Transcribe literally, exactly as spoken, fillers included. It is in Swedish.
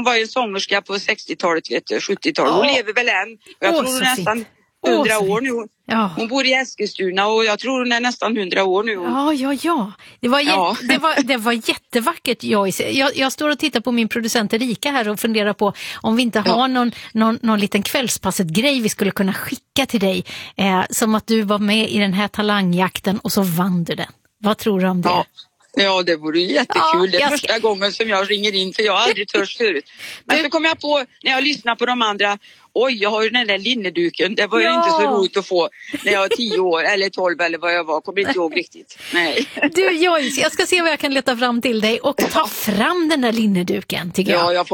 var ju en sångerska på sextiotalet, vet du, sjuttiotalet. Hon Åh. lever väl än. Jag Åh, tror hon så är nästan fint. hundra Åh, så år fint. nu. Ja. Hon bor i Eskilstuna och jag tror hon är nästan hundra år nu. Ja, ja, ja. Det var, Ja. jätte, det var, det var jättevackert, Joyce. Jag, jag står och tittar på min producent Erika här och funderar på om vi inte Ja. har någon, någon, någon liten kvällspasset-grej vi skulle kunna skicka till dig. Eh, som att du var med i den här talangjakten och så vann du den. Vad tror du om det? Ja. Ja, det vore ju jättekul. Ja, det är jag första ska- gången som jag ringer in, för jag har aldrig törs förut. Men Du- så kom jag på när jag lyssnade på de andra, oj, jag har ju den där linneduken. Det var ju Ja. inte så roligt att få när jag var tio år eller tolv eller vad jag var. Kommer inte ihåg riktigt. Nej. Du Joyce, jag ska se vad jag kan leta fram till dig och ta fram den där linneduken, tycker jag. Ja, jag får